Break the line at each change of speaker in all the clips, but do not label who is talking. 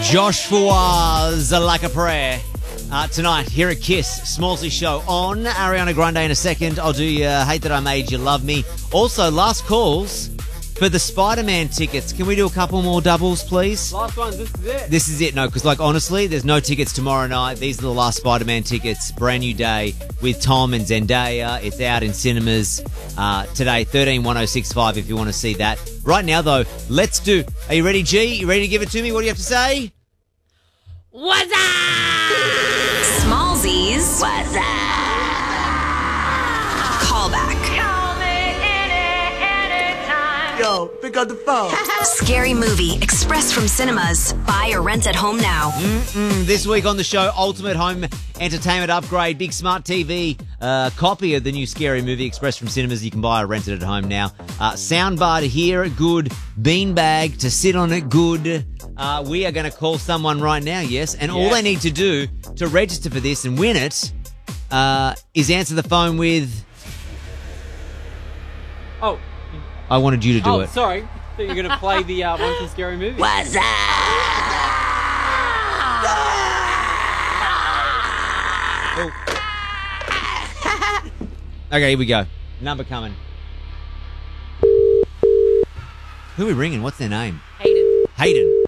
Joshua's Like a Prayer. Tonight, here at Kiss, Smallsy Show on Ariana Grande in a second. I'll do Hate That I Made You Love Me. Also, last calls for the Spider-Man tickets. Can we do a couple more doubles, please?
Last one, this is it.
This is it. No, because honestly, there's no tickets tomorrow night. These are the last Spider-Man tickets. Brand new day with Tom and Zendaya. It's out in cinemas today, 13-1065 if you want to see that. Right now, though, let's do... Are you ready, G? You ready to give it to me? What do you have to say?
What's up? Smallsies. What's up? Callback.
Call me anytime.
Yo, pick up the phone.
Scary Movie, express from cinemas. Buy or rent at home now.
This week on the show, Ultimate Home Entertainment Upgrade, big smart TV, copy of the new Scary Movie Express from cinemas. You can buy or rent it at home now. Soundbar to hear it, good. Beanbag to sit on it, good. We are going to call someone right now, yes, and all they need to do to register for this and win it is answer the phone with...
Oh.
I wanted you to do it.
Sorry. I thought you were going to play the one from Scary Movie.
What's up?
Okay, here we go. Number coming. Who are we ringing? What's their name? Hayden.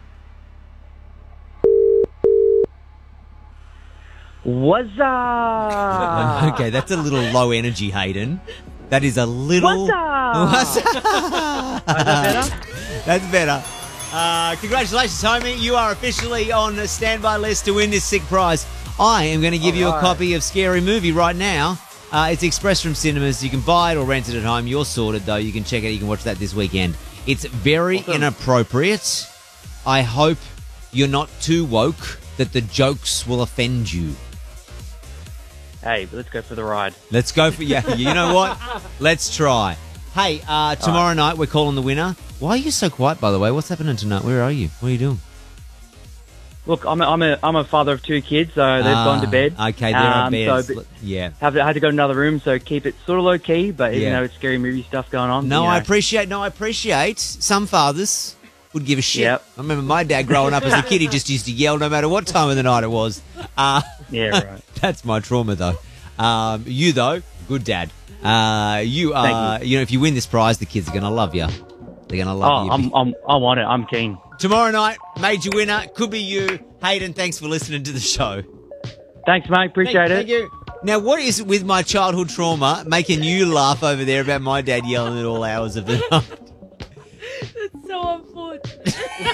What's up?
Okay, that's a little low energy, Hayden. That is a little...
What's up?
What's up?
Is that better?
That's better. Congratulations, homie. You are officially on the standby list to win this sick prize. I am going to give you a copy of Scary Movie right now. It's express from cinemas. You can buy it or rent it at home. You're sorted, though. You can check it. You can watch that this weekend. It's very inappropriate. I hope you're not too woke that the jokes will offend you.
Hey, let's go for the ride.
Let's go for... Yeah, you know what? Let's try. Hey, tomorrow night we're calling the winner. Why are you so quiet, by the way? What's happening tonight? Where are you? What are you doing?
Look, I'm a father of two kids, so they've gone to bed.
Okay, they're on bed.
So,
yeah.
had to go to another room, so keep it sort of low key. But even though it's Scary Movie stuff going on,
No, I appreciate. Some fathers would give a shit.
Yep.
I remember my dad growing up as a kid. He just used to yell no matter what time of the night it was.
Yeah, right.
That's my trauma, though. You though, good dad.
Thank
you know, if you win this prize, the kids are gonna love you. They're gonna love you.
I want it. I'm keen.
Tomorrow night, major winner could be you, Hayden. Thanks for listening to the show.
Thanks, mate. Appreciate it.
Thank you. Now, what is it with my childhood trauma making you laugh over there about my dad yelling at all hours of the night?
That's so unfortunate.